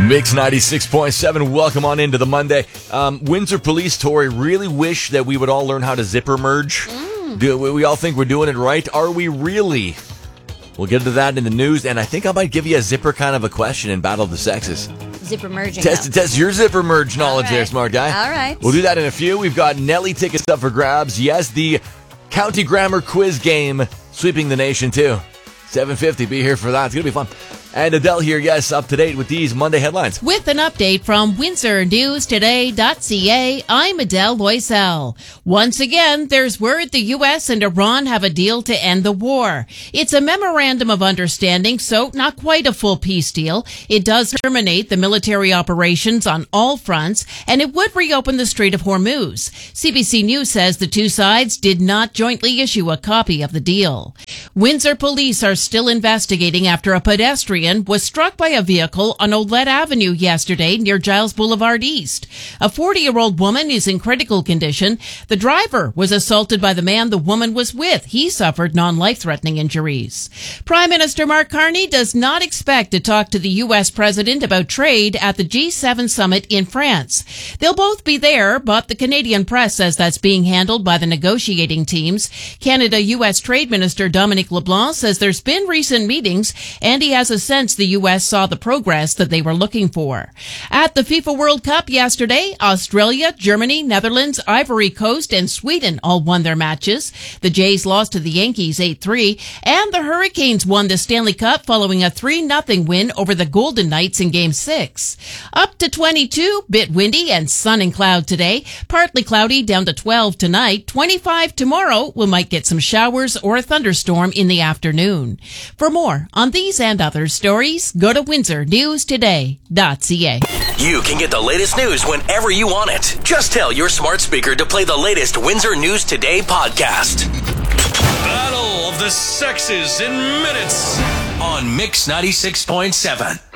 Mix 96.7, welcome on into the Monday. Windsor Police, Tori, really wish that we would all learn how to zipper merge. Do we all think we're doing it right? Are we really? We'll get into that in the news, and I think I might give you a zipper kind of a question in Battle of the Sexes. Zipper merging. Test your zipper merge knowledge there, smart guy. All right. We'll do that in a few. We've got Nelly tickets up for grabs. Yes, the County Grammar quiz game sweeping the nation, too. 7:50, be here for that. It's going to be fun. And Adele here, yes, up to date with these Monday headlines. With an update from WindsorNewsToday.ca, I'm Adele Loisel. Once again, there's word the U.S. and Iran have a deal to end the war. It's a memorandum of understanding, so not quite a full peace deal. It does terminate the military operations on all fronts, and it would reopen the Strait of Hormuz. CBC News says the two sides did not jointly issue a copy of the deal. Windsor police are still investigating after a pedestrian was struck by a vehicle on Olette Avenue yesterday near Giles Boulevard East. A 40-year-old woman is in critical condition. The driver was assaulted by the man the woman was with. He suffered non-life-threatening injuries. Prime Minister Mark Carney does not expect to talk to the U.S. president about trade at the G7 summit in France. They'll both be there, but the Canadian press says that's being handled by the negotiating teams. Canada-U.S. Trade Minister Dominic LeBlanc says there's been recent meetings, and he has a sense the U.S. saw the progress that they were looking for. At the FIFA World Cup yesterday, Australia, Germany, Netherlands, Ivory Coast, and Sweden all won their matches. The Jays lost to the Yankees 8-3, and the Hurricanes won the Stanley Cup following a 3-0 win over the Golden Knights in Game 6. Up to 22, bit windy and sun and cloud today. Partly cloudy down to 12 tonight. 25 tomorrow. We might get some showers or a thunderstorm in the afternoon. For more on these and other stories, go to WindsorNewsToday.ca. You can get the latest news whenever you want it. Just tell your smart speaker to play the latest Windsor News Today podcast. Battle of the Sexes in minutes on Mix 96.7.